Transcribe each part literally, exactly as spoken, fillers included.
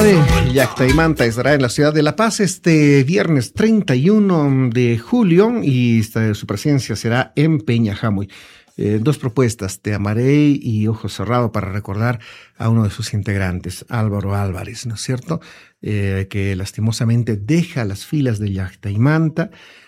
Llactaymanta estará en la ciudad de La Paz este viernes treinta y uno de julio y esta, su presencia será en Peñajamoy. Eh, dos propuestas, Te amaré y Ojo Cerrado, para recordar a uno de sus integrantes, Álvaro Álvarez, ¿no es cierto? Eh, que lastimosamente deja las filas de Llactaymanta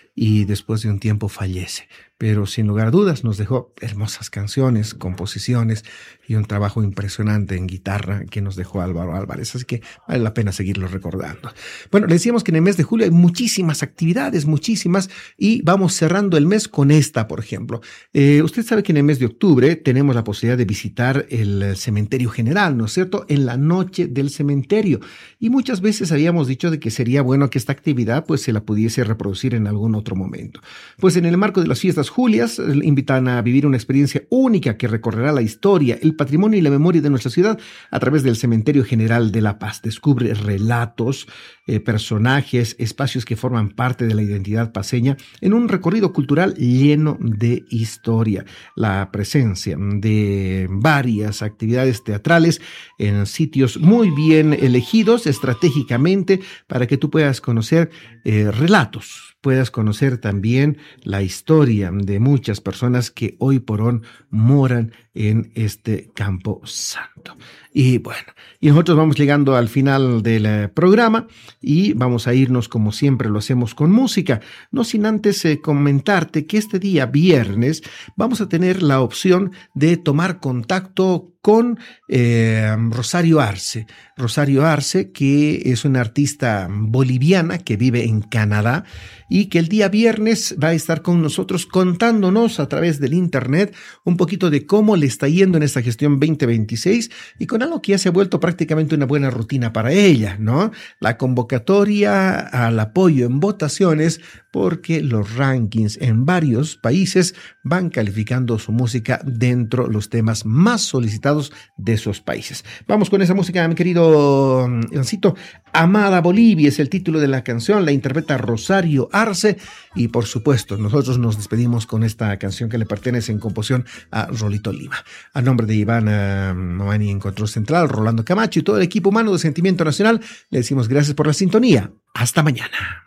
y después de un tiempo fallece. Pero sin lugar a dudas nos dejó hermosas canciones, composiciones y un trabajo impresionante en guitarra que nos dejó Álvaro Álvarez, así que vale la pena seguirlo recordando. Bueno, le decíamos que en el mes de julio hay muchísimas actividades, muchísimas, y vamos cerrando el mes con esta, por ejemplo. Eh, usted sabe que en el mes de octubre tenemos la posibilidad de visitar el cementerio general, ¿no es cierto?, en la noche del cementerio, y muchas veces habíamos dicho de que sería bueno que esta actividad pues se la pudiese reproducir en algún otro momento. Pues en el marco de las fiestas Julias invitan a vivir una experiencia única que recorrerá la historia, el patrimonio y la memoria de nuestra ciudad a través del Cementerio General de La Paz. Descubre relatos, eh, personajes, espacios que forman parte de la identidad paceña en un recorrido cultural lleno de historia. La presencia de varias actividades teatrales en sitios muy bien elegidos estratégicamente para que tú puedas conocer eh, relatos, puedas conocer también la historia de muchas personas que hoy por hoy moran en este Campo Santo. Y bueno, y nosotros vamos llegando al final del programa y vamos a irnos como siempre lo hacemos con música, no sin antes eh, comentarte que este día viernes vamos a tener la opción de tomar contacto con eh, Rosario Arce. Rosario Arce, que es una artista boliviana que vive en Canadá y que el día viernes va a estar con nosotros contándonos a través del internet un poquito de cómo le está yendo en esta gestión veinte veintiséis y con algo que ya se ha vuelto prácticamente una buena rutina para ella, ¿no? La convocatoria al apoyo en votaciones, porque los rankings en varios países van calificando su música dentro de los temas más solicitados de esos países. Vamos con esa música, mi querido Ivancito. Amada Bolivia es el título de la canción, la interpreta Rosario Arce y por supuesto nosotros nos despedimos con esta canción que le pertenece en composición a Rolito Lima. A nombre de Iván uh, Mamani en Control Central, Rolando Camacho y todo el equipo humano de Sentimiento Nacional, le decimos gracias por la sintonía. Hasta mañana.